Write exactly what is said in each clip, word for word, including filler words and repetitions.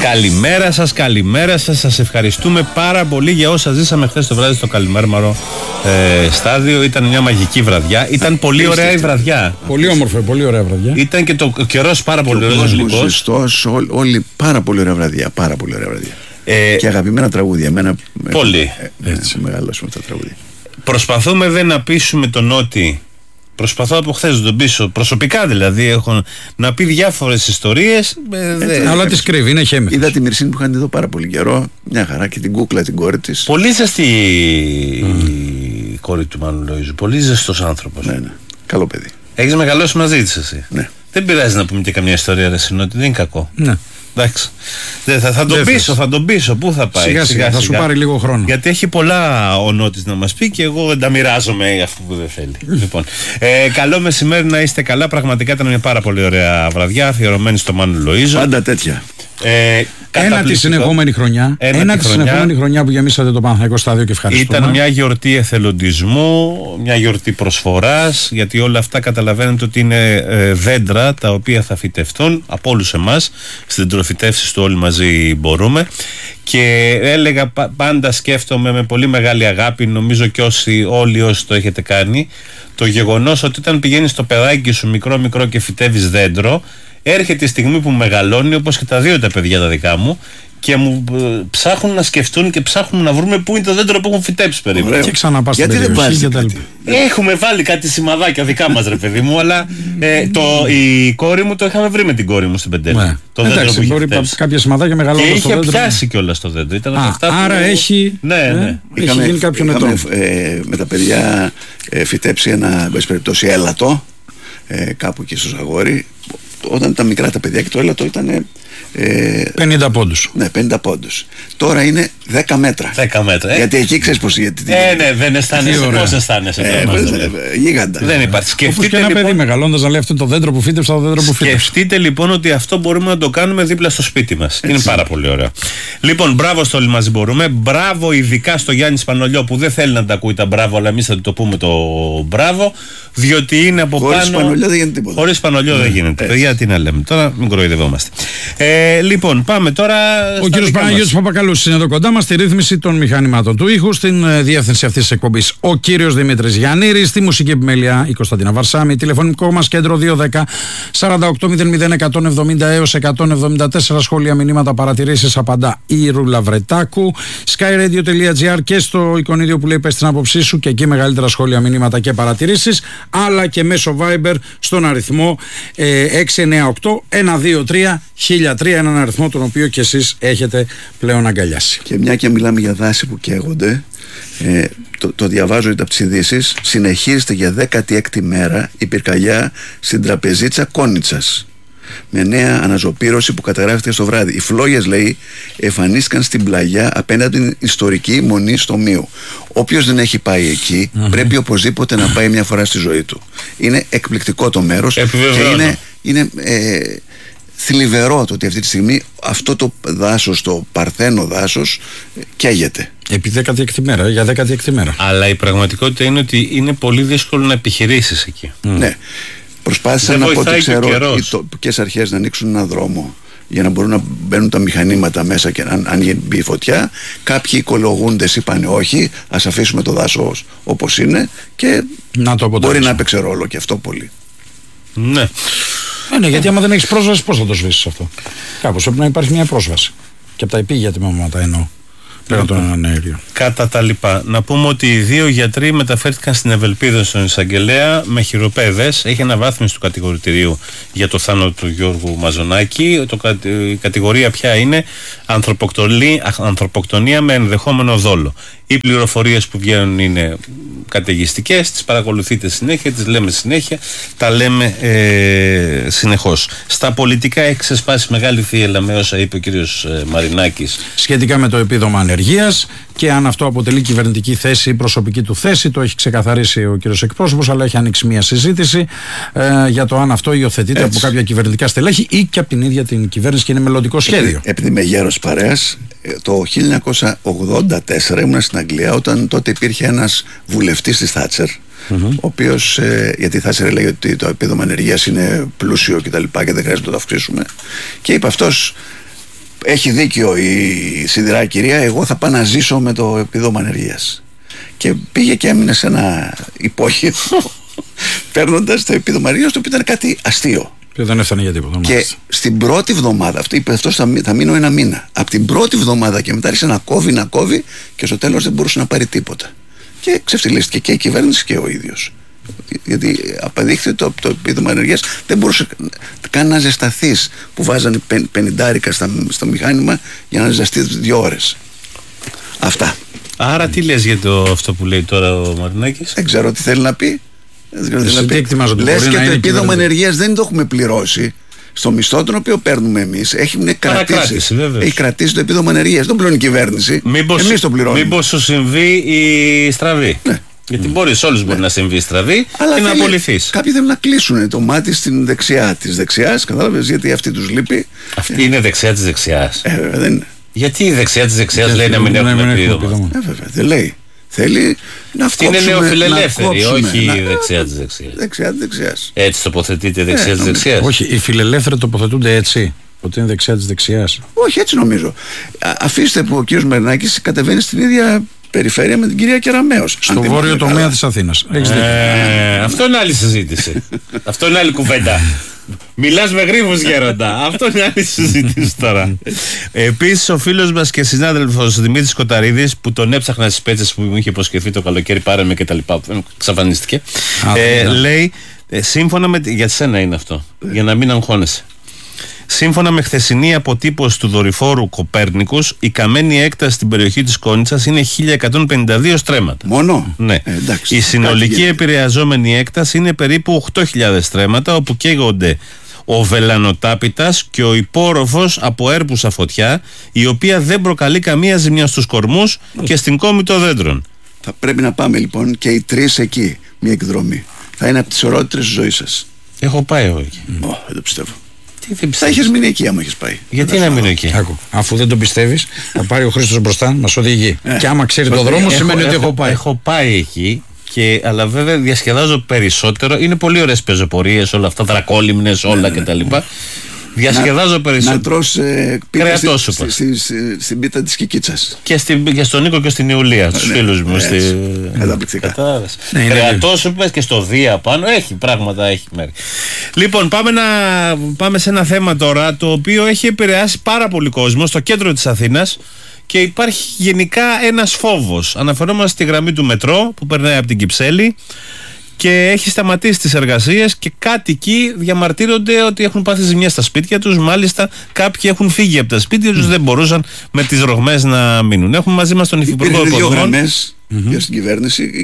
Καλημέρα σας, καλημέρα σας. Σας ευχαριστούμε πάρα πολύ για όσα ζήσαμε χθες το βράδυ στο Καλιμέρμαρο ε, στάδιο. Ήταν μια μαγική βραδιά. Ήταν πολύ ωραία η βραδιά. Πολύ όμορφη, πολύ ωραία βραδιά. Ήταν και το καιρός πάρα πολύ ωραίος. Ζεστός, όλοι πάρα πολύ ωραία βραδιά. Πάρα πολύ ωραία βραδιά. Ε, και αγαπημένα τραγούδια. Εμένα πολύ. Έτσι μεγαλώσουμε τα τραγούδια. Προσπαθούμε δεν να πείσουμε τον Ότι. Προσπαθώ από χθες να τον πείσω. Προσωπικά δηλαδή έχω να πει διάφορες ιστορίες. Ε, δε... Αλλά τις κρύβει, είναι χέμηθος. Είδα τη Μυρσίνη που είχαν εδώ πάρα πολύ καιρό. Μια χαρά και την κούκλα, την κόρη της. Πολύ ζεστή mm. η κόρη του Μάνου Λοΐζου. Πολύ ζεστός άνθρωπος. Ναι, ναι. Καλό παιδί. Έχεις μεγαλώσει μαζί της εσύ. Ναι. Δεν πειράζει να πούμε και καμιά ιστορία ρε Συνότη, δεν είναι κακό. Ναι. Εντάξει. Δεν, θα, θα τον δεν πείσω, θα τον πείσω. Πού θα πάει. Σιγά, σιγά, σιγά, θα σου πάρει λίγο χρόνο. Γιατί έχει πολλά ο Νότης να μας πει και εγώ δεν τα μοιράζομαι αφού που δεν θέλει. Λοιπόν, ε, καλό μεσημέρι, να είστε καλά. Πραγματικά ήταν μια πάρα πολύ ωραία βραδιά αφιερωμένη στο Μάνου Λοΐζο. Πάντα τέτοια. Ε, Ένα τη συνεχόμενη χρονιά. Ένα, Ένα τη συνεχόμενη χρονιά που γεμίσατε το Παναθηναϊκό στάδιο και ευχαριστούμε. Ήταν μια γιορτή εθελοντισμού, μια γιορτή προσφοράς, γιατί όλα αυτά καταλαβαίνετε ότι είναι ε, δέντρα τα οποία θα φυτευτούν από όλους εμάς. Στην τροφιτεύση του όλοι μαζί μπορούμε. Και έλεγα πάντα, σκέφτομαι με πολύ μεγάλη αγάπη, νομίζω και όσοι, όλοι όσοι το έχετε κάνει, το γεγονός ότι όταν πηγαίνεις στο παιδάκι σου μικρό μικρό και φυτεύεις δέντρο, έρχεται η στιγμή που μεγαλώνει, όπως και τα δύο τα παιδιά τα δικά μου, και μου ε, ψάχνουν να σκεφτούν και ψάχνουν να βρούμε πού είναι το δέντρο που έχουν φυτέψει περίπου. Και ξαναπάς στην περιοχή και τα λοιπά. Έχουμε βάλει κάτι σημαδάκια δικά μας ρε παιδί μου, αλλά ε, το, η κόρη μου το είχαμε βρει με την κόρη μου στην Πεντέλη. Ναι. Το δέντρο Εντάξει, που μπορεί κάποια σημαδάκια μεγαλώνοντας και το δέντρο. είχε πιάσει κιόλας το δέντρο. Ήταν Α, αυτά άρα που... έχει, ναι, ναι. Ε, είχαμε, έχει γίνει κάποιον ετών. Ε, με τα παιδιά ε, φυτέψει ένα, εν πάση περιπτώσει, έλατο ε, κάπου εκεί στο Ζαγόρι. Όταν ήταν μικρά τα παιδιά και το έλατο ήταν ε, πενήντα πόντους. Ναι, πενήντα πόντους. Τώρα είναι δέκα μέτρα. δέκα μέτρα. Ε. Γιατί εκεί ξέρεις πώς. Γιατί, ε, ναι, δεν αισθάνεσαι. Πώς αισθάνεσαι. Ε, ε, ε, γίγαντα. Δεν υπάρχει. Όπως και ένα λοιπόν, παιδί μεγαλώντας να λέει αυτό το δέντρο που φύτεψα, το δέντρο που φύτεψα. Σκεφτείτε λοιπόν ότι αυτό μπορούμε να το κάνουμε δίπλα στο σπίτι μας. Είναι πάρα πολύ ωραίο. Λοιπόν, μπράβο στο όλοι μαζί μπορούμε. Μπράβο ειδικά στο Γιάννη Σπανολιό που δεν θέλει να τα ακούει τα μπράβο, αλλά εμείς θα το πούμε το μπράβο. Διότι είναι από χωρίς πάνω. Σπανολιό δεν γίνεται τίποτα. Χωρίς Σπανολιό δεν γίνεται. Παιδιά, τι να λέμε τώρα, μην κοροϊδευόμαστε. Ε, λοιπόν, πάμε τώρα. Ο κύριος Παναγιώτης Παπακαλούσης είναι εδώ κοντά μας στη ρύθμιση των μηχανημάτων του ήχου, στην διεύθυνση αυτής της εκπομπής ο κύριος Δημήτρης Γιαννήρης, στη μουσική επιμέλεια η Κωνσταντίνα Βαρσάμη, τηλεφωνικό μας κέντρο δύο ένα μηδέν σαράντα οκτώ μηδέν μηδέν εκατόν εβδομήντα έως εκατόν εβδομήντα τέσσερα, σχόλια, μηνύματα, παρατηρήσεις απαντά η Ρούλα Βρετάκου, skyradio.gr και στο εικονίδιο που λέει πες την άποψή σου, και εκεί μεγαλύτερα σχόλια, μηνύματα και παρατηρήσεις, αλλά και μέσω Viber στον αριθμό ε, έξι εννιά οκτώ ένα δύο τρία χίλια τρία, έναν αριθμό τον οποίο και εσείς έχετε πλέον αγκαλιάσει. Και μια και μιλάμε για δάση που καίγονται, ε, το, το διαβάζω από τις ειδήσεις, συνεχίζεται για δέκατη έκτη μέρα η πυρκαγιά στην τραπεζίτσα Κόνιτσας, με νέα αναζωπήρωση που καταγράφηκε στο βράδυ. Οι φλόγες, λέει, εμφανίστηκαν στην πλαγιά απέναντι την ιστορική Μονή Στομίου. Όποιος δεν έχει πάει εκεί, mm-hmm. πρέπει οπωσδήποτε να πάει μια φορά στη ζωή του. Είναι εκπληκτικό το μέρος και είναι, είναι ε, θλιβερό το ότι αυτή τη στιγμή αυτό το δάσος, το παρθένο δάσος, καίγεται. Επί δέκατη έκτη μέρα, για δέκατη έκτη μέρα. Αλλά η πραγματικότητα είναι ότι είναι πολύ δύσκολο να επιχειρήσεις εκεί. Mm. Ναι. Προσπάθησαν από ό,τι ξέρω οι τοπικές αρχές να ανοίξουν ένα δρόμο για να μπορούν να μπαίνουν τα μηχανήματα μέσα και αν, αν μπει η φωτιά. Κάποιοι οικολογούντες είπαν όχι, ας αφήσουμε το δάσος όπως είναι και να το μπορεί να έπαιξε ρόλο και αυτό πολύ. Ναι. Ε, ναι, γιατί άμα δεν έχεις πρόσβαση, πώς θα το σβήσεις αυτό? Κάπως πρέπει να υπάρχει μια πρόσβαση. Και από τα επίγεια τμήματα εννοώ. Πέρα τον αέριο. Κατά τα λοιπά. Να πούμε ότι οι δύο γιατροί μεταφέρθηκαν στην Ευελπίδα στον εισαγγελέα με χειροπέδες. Έχει αναβάθμιση του κατηγορητηρίου για το θάνατο του Γιώργου Μαζονάκη. Το, η κατηγορία πια είναι ανθρωποκτονία με ενδεχόμενο δόλο. Οι πληροφορίες που βγαίνουν είναι καταιγιστικές, τις παρακολουθείτε συνέχεια, τις λέμε συνέχεια, τα λέμε ε, συνεχώς. Στα πολιτικά έχει ξεσπάσει μεγάλη θύελλα με όσα είπε ο κύριος ε, Μαρινάκης σχετικά με το επίδομα ανεργίας και αν αυτό αποτελεί κυβερνητική θέση ή προσωπική του θέση. Το έχει ξεκαθαρίσει ο κύριος εκπρόσωπος, αλλά έχει ανοίξει μια συζήτηση ε, για το αν αυτό υιοθετείται από κάποια κυβερνητικά στελέχη ή και από την ίδια την κυβέρνηση και είναι μελλοντικό σχέδιο. Επειδή, επειδή είμαι γέρος παρέας, το χίλια εννιακόσια ογδόντα τέσσερα ήμουν στην Αγγλία όταν τότε υπήρχε ένας βουλευτής της Θάτσερ, mm-hmm. ο οποίος, ε, γιατί η Θάτσερ έλεγε ότι το επίδομα ανεργίας είναι πλούσιο και τα λοιπά και δεν χρειάζεται να το αυξήσουμε, και είπε αυτός έχει δίκιο η σιδηρά κυρία, εγώ θα πάω να ζήσω με το επίδομα ανεργίας. Και πήγε και έμεινε σε ένα υπόγειο παίρνοντας το επίδομα ανεργίας, το οποίο ήταν κάτι αστείο. Και δεν έφτανε για τίποτα. Και στην πρώτη εβδομάδα, αυτό είπε αυτός θα, θα μείνω ένα μήνα. Από την πρώτη εβδομάδα και μετά άρχισε να κόβει, να κόβει και στο τέλος δεν μπορούσε να πάρει τίποτα. Και ξεφτυλίστηκε και η κυβέρνηση και ο ίδιος. Γιατί απεδείχθηκε το, το επίδομα ενεργείας δεν μπορούσε καν να ζεσταθείς, που βάζανε πενηντάρικα στα, στο μηχάνημα για να ζεσταθείς δύο ώρες. Αυτά. Άρα τι λες για το, αυτό που λέει τώρα ο Μαρινάκης? Δεν ξέρω τι θέλει να πει. Λες και το επίδομα ενεργείας δεν το έχουμε πληρώσει στο μισθό τον οποίο παίρνουμε εμείς. Έχει κρατήσει, έχει κρατήσει το επίδομα ενεργείας. Δεν πληρώνει η κυβέρνηση. Μήπως, εμείς το πληρώνουμε. Μήπως σου συμβεί η στραβή? Ναι. Γιατί mm. μπορεί, όλους ναι. μπορεί να συμβεί η στραβή. Αλλά και θέλει, να απολυθείς. Κάποιοι θέλουν να κλείσουν το μάτι στην δεξιά της δεξιάς. Κατάλαβες, γιατί αυτή τους λείπει. Αυτή είναι δεξιά της δεξιάς. Ε, βέβαια, δεν είναι. Γιατί η δεξιά της δεξιάς λέει να μην έχουμε επίδομα? Ε, βέβαια, δεν λέει. Θέλει να κόψουμε. Είναι νεοφιλελεύθερη, όχι να... η δεξιά της δεξιάς. Δεξιά της δεξιάς. Έτσι τοποθετείται η δεξιά ε, της δεξιάς. Όχι, οι φιλελεύθεροι τοποθετούνται έτσι. Ότι είναι δεξιά της δεξιάς. Όχι, έτσι νομίζω. Α, αφήστε που ο κύριος Μαρινάκης κατεβαίνει στην ίδια περιφέρεια με την κυρία Κεραμέως. Στο βόρειο τομέα της Αθήνας. Ε, αυτό είναι άλλη συζήτηση. Αυτό είναι άλλη κουβέντα. Μιλάς με γρίφους, γέροντα. Αυτό είναι άλλη συζήτηση τώρα. Επίσης, ο φίλος μας και συνάδελφος Δημήτρης Κοταρίδης, που τον έψαχνα στις πέτσες που μου είχε υποσχεθεί το καλοκαίρι, πάρε με και τα λοιπά, που εξαφανίστηκε, ε, λέει, ε, σύμφωνα με. Για σένα είναι αυτό, για να μην αγχώνεσαι. Σύμφωνα με χθεσινή αποτύπωση του δορυφόρου Κοπέρνικους, η καμένη έκταση στην περιοχή της Κόνιτσας είναι χίλια εκατόν πενήντα δύο στρέμματα. Μόνο? Ναι. Ε, εντάξει, η συνολική επηρεαζόμενη έκταση είναι περίπου οκτώ χιλιάδες στρέμματα, όπου καίγονται ο βελανοτάπητας και ο υπόρροφος από έρπουσα φωτιά, η οποία δεν προκαλεί καμία ζημιά στους κορμούς και στην κόμη των δέντρων. Θα πρέπει να πάμε λοιπόν και οι τρεις εκεί, μια εκδρομή. Θα είναι από τις ωραιότερες της ζωής σας. Έχω πάει εγώ εκεί. Oh, δεν το πιστεύω. Τι θα είχες μείνει εκεί άμα είχες πάει. Γιατί να μείνω εκεί? Άκου, αφού δεν το πιστεύεις, θα πάρει ο Χρήστος μπροστά, μας οδηγεί. Ε, και άμα ξέρει το δρόμο, σημαίνει ότι έχω πάει. Έχω πάει εκεί. Και, αλλά βέβαια διασκεδάζω περισσότερο. Είναι πολύ ωραίες πεζοπορίες, όλα αυτά, δρακόλυμνες, όλα ναι, κτλ. Ναι, ναι. Διασκεδάζω να, περισσότερο. Να τρως ε, πίτα στη, στη, στη, στη, στην πίτα της Κικίτσας. Και, στην, και στον Νίκο και στην Ιουλία, τους ναι, φίλους μου. Καταπληκτικά. Ναι, κρεατόσουπες και στο Δία πάνω. Έχει πράγματα, έχει μέρη. Λοιπόν, πάμε, να, πάμε σε ένα θέμα τώρα, το οποίο έχει επηρεάσει πάρα πολύ κόσμο στο κέντρο της Αθήνας. Και υπάρχει γενικά ένας φόβος. Αναφερόμαστε στη γραμμή του μετρό που περνάει από την Κυψέλη και έχει σταματήσει τις εργασίες και κάτοικοι διαμαρτύρονται ότι έχουν πάθει ζημιές στα σπίτια τους. Μάλιστα κάποιοι έχουν φύγει από τα σπίτια τους, mm. δεν μπορούσαν με τις ρογμές να μείνουν. Έχουμε μαζί μας τον Υφυπουργό Υποδομών. Mm-hmm. Για στην κυβέρνηση,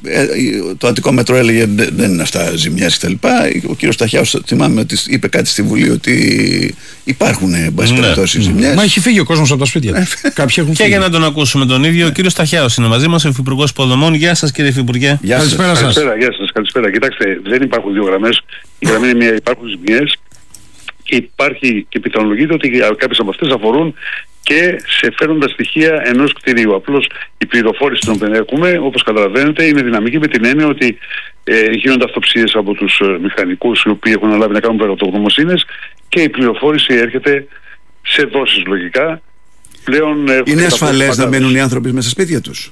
το Αττικό Μετρό έλεγε δεν είναι αυτά ζημιές κτλ. Ο κύριος Σταχιάος, θυμάμαι ότι είπε κάτι στη Βουλή ότι υπάρχουν εν πάση περιπτώσει ζημιές. Μα έχει φύγει ο κόσμος από τα σπίτια του. Κάποιοι έχουν και φύγει. Για να τον ακούσουμε τον ίδιο, ο κύριος Σταχιάος είναι μαζί μας, ο Υφυπουργός Υποδομών. Γεια σας, κύριε Υφυπουργέ. Γεια σας. Καλησπέρα σας. Γεια σας, καλησπέρα. Κοιτάξτε, δεν υπάρχουν δύο γραμμές. Η γραμμή είναι μία, υπάρχουν ζημιές. Και υπάρχει και πιθανολογείται ότι κάποιες από αυτές αφορούν και σε φέρνοντα στοιχεία ενός κτηρίου. Απλώς η πληροφόρηση την οποία έχουμε, όπως καταλαβαίνετε, είναι δυναμική με την έννοια ότι ε, γίνονται αυτοψίες από τους ε, μηχανικούς οι οποίοι έχουν αναλάβει να κάνουν πραγματογνωμοσύνες και η πληροφόρηση έρχεται σε δόσεις λογικά. Πλέον, είναι ασφαλές να μένουν οι άνθρωποι μέσα στα σπίτια τους?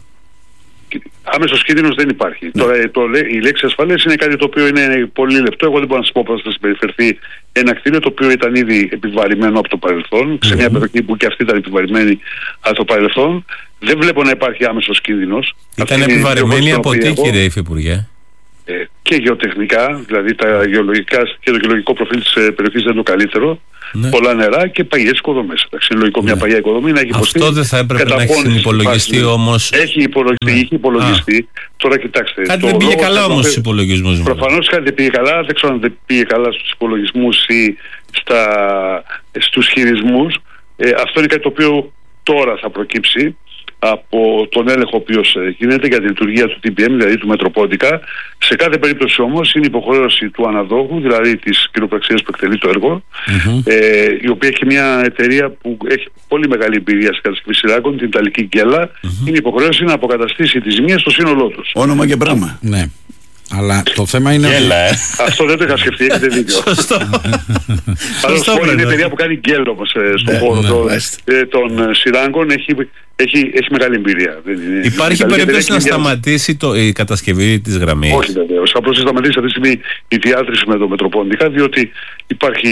Άμεσος κίνδυνος δεν υπάρχει. Ναι. Τώρα το, η λέξη ασφαλές είναι κάτι το οποίο είναι πολύ λεπτό. Εγώ δεν μπορώ να σας πω πώς θα συμπεριφερθεί ένα κτίριο το οποίο ήταν ήδη επιβαρημένο από το παρελθόν, mm-hmm. σε μια περιοχή που και αυτή ήταν επιβαρημένη από το παρελθόν. Δεν βλέπω να υπάρχει άμεσος κίνδυνος. Ήταν επιβαρημένη από τι, κύριε Υφυπουργέ? Ε, και γεωτεχνικά, δηλαδή τα γεωλογικά και το γεωλογικό προφίλ της ε, περιοχής δεν είναι το καλύτερο. Ναι. Πολλά νερά και παγιές οικοδομές. Εντάξει, είναι λογικό ναι. μια παγιά οικοδομή να έχει υποστεί. Αυτό δεν θα έπρεπε να έχει συνυπολογιστεί όμως? Έχει υπολογιστεί, ναι. έχει υπολογιστεί. Α. Τώρα κοιτάξτε. Κάτι δεν πήγε καλά όμως στους υπολογισμούς. Προφανώς κάτι δεν πήγε καλά. Δεν ξέρω αν δεν πήγε καλά στους υπολογισμούς ή στα, στους χειρισμούς. Ε, αυτό είναι κάτι το οποίο τώρα θα προκύψει από τον έλεγχο ο οποίος γίνεται για τη λειτουργία του τι πι εμ, δηλαδή του Μετροπόντικα. Σε κάθε περίπτωση όμως είναι υποχρέωση του αναδόχου, δηλαδή της χειροπραξίας που εκτελεί το έργο, mm-hmm. ε, η οποία έχει μια εταιρεία που έχει πολύ μεγάλη εμπειρία στην κατασκευή σειράκων, την Ιταλική Γκέλα. Mm-hmm. Είναι υποχρέωση να αποκαταστήσει τις ζημίες στο σύνολό τους. Όνομα και πράγμα. Ναι. Αλλά το θέμα είναι. Γέλα, ε. Αυτό δεν το είχα σκεφτεί, έχετε δίκιο. Σωστό. Πάντως είναι η παιδιά που κάνει γκέλ όμως στον χώρο των σειράγγων, έχει, έχει, έχει μεγάλη εμπειρία. Υπάρχει περίπτωση να σταματήσει το, η κατασκευή της γραμμής? Όχι βεβαίως. Απλώς θα σταματήσει αυτή τη στιγμή η διάδρυση με το Μετροπόντικα, διότι υπάρχει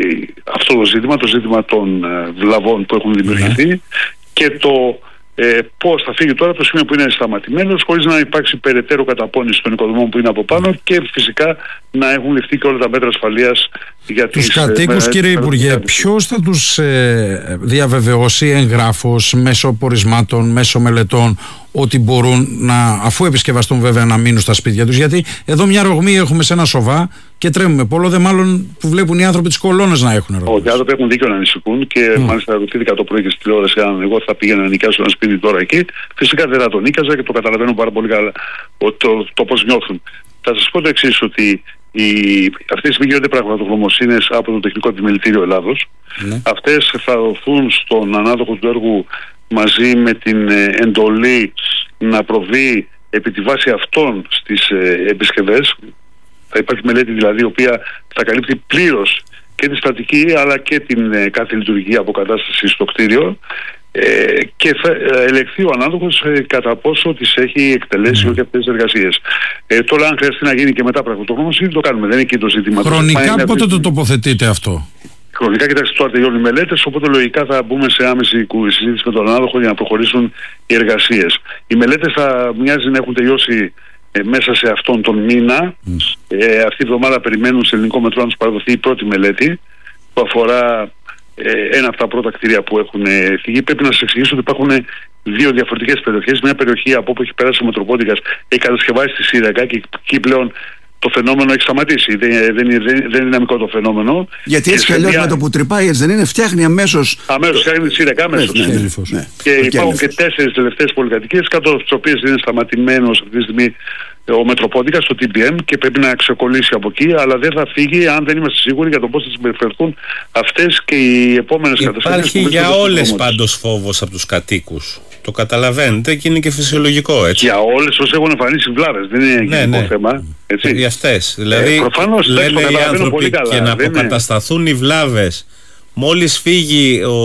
αυτό το ζήτημα, το ζήτημα των βλαβών που έχουν δημιουργηθεί και το Ε, πώς θα φύγει τώρα από το σημείο που είναι σταματημένος, χωρίς να υπάρξει περαιτέρω καταπώνηση των οικοδομών που είναι από πάνω και φυσικά να έχουν ληφθεί και όλα τα μέτρα ασφαλείας για τους τις κατοίκους. Ε, κύριε Υπουργέ, ποιος θα τους ε, διαβεβαιώσει εγγράφος, μέσω πορισμάτων, μέσω μελετών, ότι μπορούν να, αφού επισκευαστούν βέβαια, να μείνουν στα σπίτια τους? Γιατί εδώ μια ρογμή έχουμε σε ένα σοβά και τρέμουμε. Πολλό δε μάλλον που βλέπουν οι άνθρωποι τις κολόνες να έχουν ρογμές. Όχι, οι άνθρωποι έχουν δίκιο να ανησυχούν και mm. μάλιστα ρωτήθηκα το πρωί και στη τηλεόραση αν εγώ θα πήγαινα να νοικιάσω ένα σπίτι τώρα εκεί. Φυσικά δεν θα το νίκιαζα και το καταλαβαίνω πάρα πολύ καλά το, το, το πώς νιώθουν. Θα σας πω το εξής, ότι οι, αυτή τη στιγμή γίνονται πραγματογνωμοσύνες από το Τεχνικό Επιμελητήριο Ελλάδος. Mm. Αυτές θα δοθούν στον ανάδοχο του έργου μαζί με την ε, εντολή να προβεί επί τη βάση αυτών στις ε, επισκευές. Θα υπάρχει μελέτη δηλαδή η οποία θα καλύπτει πλήρως και τη στατική αλλά και την ε, κάθε λειτουργική αποκατάσταση στο κτίριο ε, και θα ε, ελεγχθεί ο ανάδοχος ε, κατά πόσο τις έχει εκτελέσει mm. όχι αυτές τις εργασίες. Ε, τώρα αν χρειαστεί να γίνει και μετά πραγματογνωμοσύνη το κάνουμε, δεν είναι εκεί το ζήτημα. Χρονικά πότε αυτή... το τοποθετείτε αυτό? Χρονικά, κοιτάξτε, τώρα τελειώνουν οι μελέτες, οπότε λογικά θα μπούμε σε άμεση συζήτηση με τον ανάδοχο για να προχωρήσουν οι εργασίες. Οι μελέτες θα μοιάζει να έχουν τελειώσει ε, μέσα σε αυτόν τον μήνα. Mm. Ε, αυτή η εβδομάδα περιμένουν σε ελληνικό μετρό να τους παραδοθεί η πρώτη μελέτη που αφορά ε, ένα από τα πρώτα κτίρια που έχουν φύγει. Πρέπει να σας εξηγήσω ότι υπάρχουν δύο διαφορετικές περιοχές. Μια περιοχή από όπου έχει περάσει ο Μετροπόντικας έχει κατασκευάσει τη Σύραγγα και εκεί πλέον το φαινόμενο έχει σταματήσει. Δεν, δεν, δεν, δεν είναι δυναμικό το φαινόμενο. Γιατί έτσι κι αλλιώς μια... με το που τρυπάει, έτσι δεν είναι, φτιάχνει αμέσως. Αμέσως φτιάχνει τη Σύραγγα, αμέσως. Ναι, ναι, ναι. Και ναι. υπάρχουν και τέσσερις τελευταίες πολυκατοικίες, κάτω από τις οποίες είναι σταματημένος αυτή τη στιγμή ο Μετροπόντικας στο τι μπι εμ και πρέπει να ξεκολλήσει από εκεί, αλλά δεν θα φύγει αν δεν είμαστε σίγουροι για το πώς θα συμπεριφερθούν αυτές και οι επόμενες καταστάσεις. Υπάρχει για όλες πάντως φόβος από τους κατοίκους. Το καταλαβαίνετε και είναι και φυσιολογικό, έτσι. Για όλες όσες έχουν εμφανίσει βλάβες, δεν είναι ναι, γενικό ναι. θέμα. Έτσι. Για αυτές. Δηλαδή, ε, προφανώς, λένε οι άνθρωποι και να αποκατασταθούν είναι... οι βλάβες. Μόλις φύγει ο,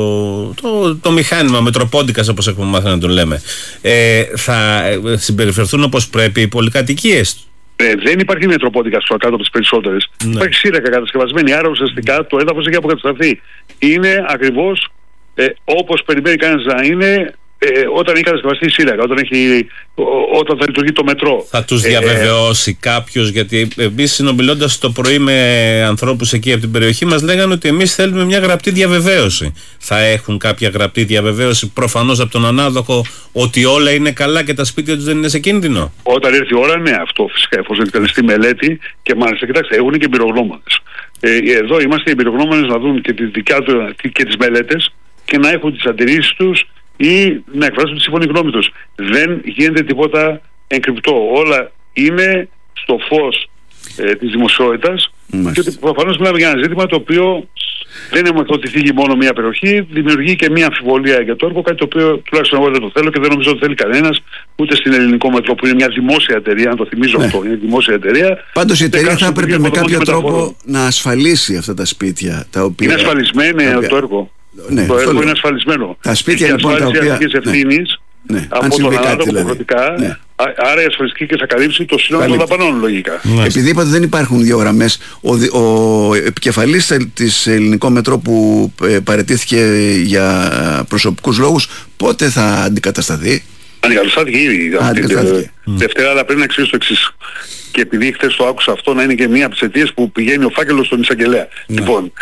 το, το μηχάνημα Μετροπόντικας, όπως έχουμε μάθει να τον λέμε, ε, θα συμπεριφερθούν όπως πρέπει οι πολυκατοικίες. Ε, δεν υπάρχει Μετροπόντικας στο κάτω από τις περισσότερες. Ναι. Υπάρχει Σύραγγα κατασκευασμένη, άρα ουσιαστικά το έδαφος έχει αποκατασταθεί. Είναι ακριβώς ε, όπως περιμένει κανείς να είναι ε, όταν έχει κατασκευαστεί η Σύραγγα, όταν, έχει, ό, όταν θα λειτουργεί το μετρό. Θα τους διαβεβαιώσει ε, κάποιος, γιατί εμείς συνομιλώντας το πρωί με ανθρώπους εκεί από την περιοχή μας λέγανε ότι εμείς θέλουμε μια γραπτή διαβεβαίωση. Θα έχουν κάποια γραπτή διαβεβαίωση προφανώς από τον ανάδοχο ότι όλα είναι καλά και τα σπίτια τους δεν είναι σε κίνδυνο? Όταν έρθει η ώρα, ναι, αυτό φυσικά, εφόσον εκτελεστεί μελέτη και μάλιστα, κοιτάξτε, έχουν και εμπειρογνώμονες. Ε, εδώ είμαστε οι εμπειρογνώμονες να δουν και, τη δικιά του, και τις μελέτες και να έχουν τις αντιρρήσεις τους ή να εκφράσουν τη σύμφωνη γνώμη τους. Δεν γίνεται τίποτα εγκρυπτό. Όλα είναι στο φως ε, της δημοσιότητας και ότι προφανώς μιλάμε για ένα ζήτημα το οποίο δεν είναι ότι θίγει μόνο μία περιοχή, δημιουργεί και μία αμφιβολία για το έργο, κάτι το οποίο τουλάχιστον εγώ δεν το θέλω και δεν νομίζω ότι θέλει κανένας, ούτε στην Ελληνικό Μετρό που είναι μια δημόσια εταιρεία, αν το θυμίζω ναι. αυτό, είναι δημόσια εταιρεία. Πάντως η εταιρεία θα έπρεπε με κάποιο τρόπο να ασφαλίσει αυτά τα σπίτια τα οποία... Είναι ασφαλισμένο οποία... το έργο. Ναι, το έργο είναι ασφαλισμένο. Τα σπίτια λοιπόν τα οποία... ευθύνης ναι. από τον ανάδοχο υποχρεωτικά, ναι. άρα η ασφαλιστική και θα καλύψει το σύνολο των δαπανών λογικά. Ναι. Επειδή είπατε δεν υπάρχουν δύο γραμμές, ο, ο επικεφαλής της Ελληνικό Μετρό που ε, παραιτήθηκε για προσωπικούς λόγους, πότε θα αντικατασταθεί? Αντικαταστάθηκε ήδη. Αντικαταστάθηκε. Δευτέρα, αλλά πρέπει να εξηγήσω το εξής. Και επειδή χθες το άκουσα αυτό να είναι και μία από τις αιτίες που πηγαίνει ο φάκελος στον εισαγγελέα. Ναι. Λοιπόν,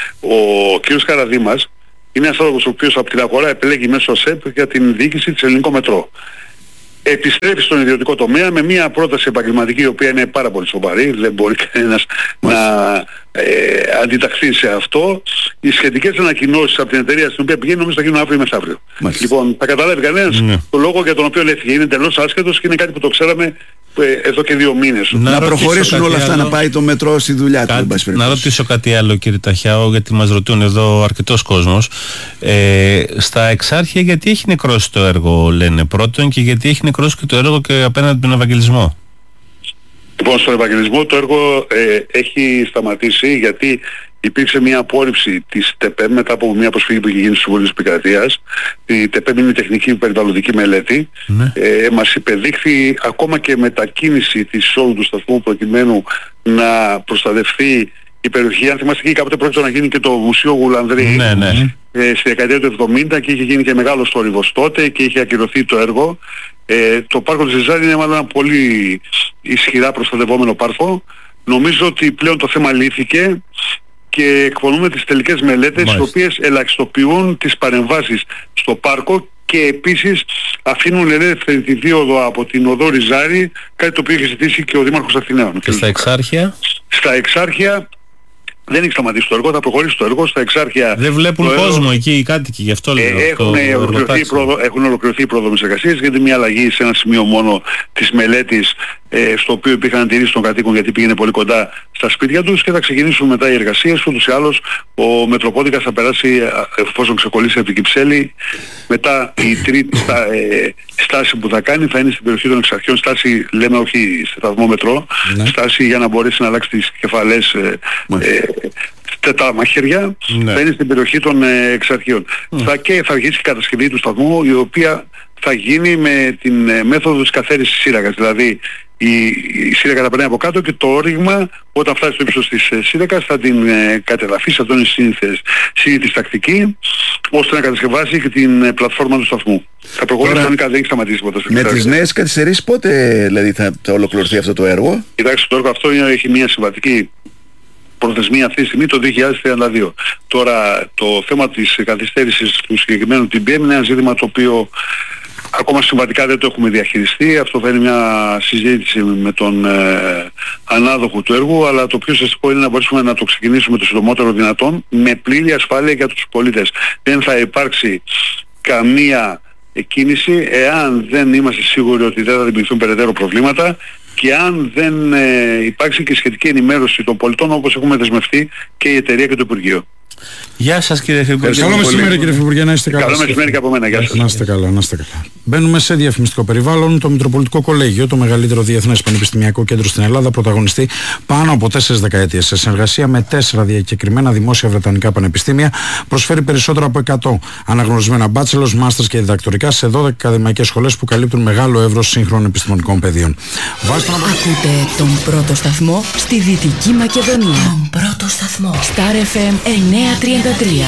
ο κ. Καραδήμας είναι ένας άνθρωπος ο οποίος από την αγορά επιλέγει μέσω ΣΕΠ για την διοίκηση της Ελληνικό Μετρό. Επιστρέφει στον ιδιωτικό τομέα με μια πρόταση επαγγελματική η οποία είναι πάρα πολύ σοβαρή, δεν μπορεί κανένας να ε, αντιταχθεί σε αυτό. Οι σχετικές ανακοινώσεις από την εταιρεία στην οποία πηγαίνει νομίζω θα γίνουν αύριο ή μεθαύριο. Λοιπόν, θα καταλάβει κανένας ναι. το λόγο για τον οποίο έφυγε. Είναι εντελώς άσχετος και είναι κάτι που το ξέραμε εδώ και δύο μήνες. Να, να προχωρήσουν όλα αυτά, άλλο. Να πάει το μετρό στη δουλειά του. Κα... Να ρωτήσω κάτι άλλο, κύριε Ταχιάο, γιατί μας ρωτούν εδώ αρκετός κόσμος. Ε, στα Εξάρχεια γιατί έχει νεκρώσει το έργο, λένε πρώτον, και γιατί έχει νεκρώσει και το έργο και απέναντι τον Ευαγγελισμό? Λοιπόν, στον Ευαγγελισμό το έργο ε, έχει σταματήσει γιατί υπήρξε μια απόρριψη της ΤΕΠΕΜ μετά από μια προσφυγή που είχε γίνει στους Συμβούλους της Επικρατείας. Η ΤΕΠΕΜ είναι η τεχνική περιβαλλοντική μελέτη. Ναι. Ε, μας υπεδείχθη ακόμα και μετακίνηση της εισόδου του σταθμού προκειμένου να προστατευτεί η περιοχή. Αν θυμάστε, εκεί κάποτε πρόκειται να γίνει και το Μουσείο Γουλανδρή. Ναι, ναι. Ε, στη δεκαετία του εβδομήντα και είχε γίνει και μεγάλος θόρυβος τότε και είχε ακυρωθεί το έργο. Ε, το πάρκο της Ζεζάρη είναι μάλλον ένα πολύ ισχυρά προστατευόμενο πάρκο. Νομίζω ότι πλέον το θέμα λύθηκε και εκπονούμε τις τελικές μελέτες, οι οποίες ελαχιστοποιούν τις παρεμβάσεις στο πάρκο και επίσης αφήνουν ελεύθερη τη δίωδο από την οδό Ριζάρη, κάτι το οποίο έχει ζητήσει και ο Δήμαρχος Αθηναίων. Και στα Εξάρχεια? Στα Εξάρχεια δεν έχει σταματήσει το έργο, θα προχωρήσει το έργο. Στα Εξάρχεια δεν βλέπουν κόσμο έργο, εκεί οι κάτοικοι, γι' αυτό λέω. Ε, έχουν, ολοκληρωθεί πρόοδο, έχουν ολοκληρωθεί οι πρόδομες εργασίες, γιατί μια αλλαγή σε ένα σημείο μόνο της μελέτης, ε, στο οποίο υπήρχαν αντιρρήσεις των κατοίκων γιατί πήγαινε πολύ κοντά στα σπίτια τους, και θα ξεκινήσουν μετά οι εργασίες. Ούτως ή άλλως ο Μετροπόντικας θα περάσει, εφόσον ξεκολλήσει από την Κυψέλη. Μετά η τρίτη στα, ε, στάση που θα κάνει θα είναι στην περιοχή των Εξαρχείων. Στάση, λέμε, όχι σε σταθμό μετρό, ναι. Στάση για να μπορέσει να αλλάξει τις κεφαλές ε, ε, τα μαχαίρια, ναι. Θα είναι στην περιοχή των ε, Εξαρχείων. Mm. Θα, και θα αρχίσει η κατασκευή του σταθμού, η οποία θα γίνει με την ε, μέθοδο της καθαίρεσης σύραγγας. Δηλαδή η, η σύραγγα θα περνάει από κάτω και το όριγμα, όταν φτάσει στο ύψος της ε, σύραγγας, θα την ε, κατεδαφίσει. Αυτό είναι συνήθις τακτική, ώστε να κατασκευάσει και την ε, πλατφόρμα του σταθμού. Θα προχωρήσει κανονικά, δεν έχει σταματήσει ποτέ. Με τις νέες καθυστερήσεις πότε δηλαδή θα, θα ολοκληρωθεί αυτό το έργο? Κοιτάξτε, το έργο αυτό είναι, έχει μια συμβατική προθεσμία αυτή τη στιγμή το δύο χιλιάδες τριάντα δύο. Τώρα το θέμα της καθυστέρησης του συγκεκριμένου τι μπι εμ είναι ένα ζήτημα το οποίο ακόμα συμβατικά δεν το έχουμε διαχειριστεί. Αυτό θα είναι μια συζήτηση με τον ε, ανάδοχο του έργου, αλλά το πιο ουσιαστικό είναι να μπορέσουμε να το ξεκινήσουμε το συντομότερο δυνατόν με πλήρη ασφάλεια για τους πολίτες. Δεν θα υπάρξει καμία κίνηση εάν δεν είμαστε σίγουροι ότι δεν θα δημιουργηθούν περαιτέρω προβλήματα και αν δεν ε, υπάρξει και σχετική ενημέρωση των πολιτών, όπως έχουμε δεσμευτεί και η εταιρεία και το Υπουργείο. Γεια σας, κύριε Υφυπουργέ. Καλό μεσημέρι, κύριε Υφυπουργέ, να είστε καλά. Καλό μεσημέρι και από μένα, γεια σας. Να είστε καλά, να είστε καλά. Μπαίνουμε σε διαφημιστικό περιβάλλον. Το Μητροπολιτικό Κολέγιο, το μεγαλύτερο διεθνές πανεπιστημιακό κέντρο στην Ελλάδα, πρωταγωνιστεί πάνω από τέσσερις δεκαετίες. Σε συνεργασία με τέσσερα διακεκριμένα δημόσια βρετανικά πανεπιστήμια, προσφέρει περισσότερο από εκατό αναγνωρισμένα bachelors, masters και διδακτορικά σε δώδεκα ακαδημαϊκές σχολές που καλύπτουν μεγάλο εύρος σύγχρονων επιστημονικών πεδίων. Βάστε να... Ακούτε τον πρώτο σταθμό στη Δυτική Μακεδονία. Τον πρώτο σταθμό. Star εφ εμ εννιακόσια τριάντα τρία.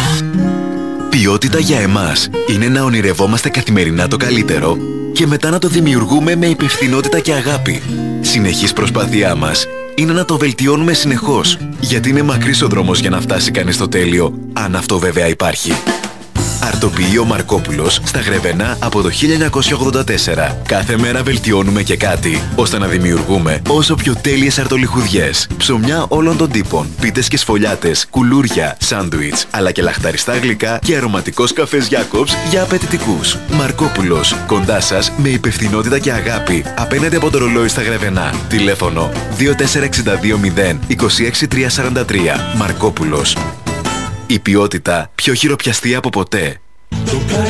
Ποιότητα για εμάς είναι να ονειρευόμαστε καθημερινά το καλύτερο και μετά να το δημιουργούμε με υπευθυνότητα και αγάπη. Συνεχής προσπάθειά μας είναι να το βελτιώνουμε συνεχώς, γιατί είναι μακρύς ο δρόμος για να φτάσει κανείς στο τέλειο, αν αυτό βέβαια υπάρχει. Αρτοποιείο Μαρκόπουλος στα Γρεβενά από το χίλια εννιακόσια ογδόντα τέσσερα. Κάθε μέρα βελτιώνουμε και κάτι, ώστε να δημιουργούμε όσο πιο τέλειες αρτολιχουδιές, ψωμιά όλων των τύπων, πίτες και σφολιάτες, κουλούρια, σάντουιτς, αλλά και λαχταριστά γλυκά και αρωματικός καφές Jacobs για απαιτητικούς. Μαρκόπουλος, κοντά σας με υπευθυνότητα και αγάπη, απέναντι από το ρολόι στα Γρεβενά. Τηλέφωνο δύο τέσσερα έξι δύο μηδέν δύο έξι τρία τέσσερα τρία. Μαρκόπουλος. Η ποιότητα πιο χειροπιαστή από ποτέ.